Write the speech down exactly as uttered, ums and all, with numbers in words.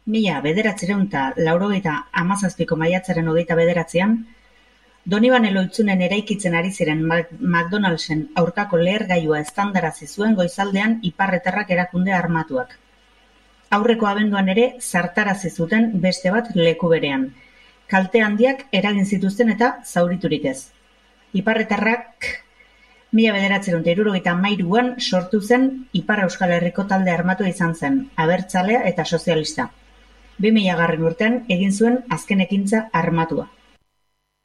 Mila bederatziehun eta laurogeita hamazazpiko maiatzaren hogeita bederatzian, Donibane Lohitzunen eraikitzen ari ziren McDonaldsen aurkako lehergailua eztandarazi zuen goizaldean Iparretarrak erakunde armatuak. Aurreko abenduan ere zartarazi zuten beste bat leku berean. Kalte handiak eragin zituzten eta zauriturik ez. Iparretarrak mila bederatziehun eta hirurogeita hamairuan sortu zen Ipar Euskal Herriko talde armatua izan zen, abertzalea eta sozialista. bi milagarren urtean egin zuen azken ekintza armatua.